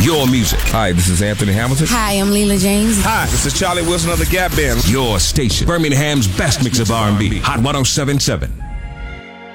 your music. Hi, this is Anthony Hamilton. Hi, I'm Leela James. Hi, this is Charlie Wilson of the Gap Band. Your station, Birmingham's best mix of R&B. Hot 107.7.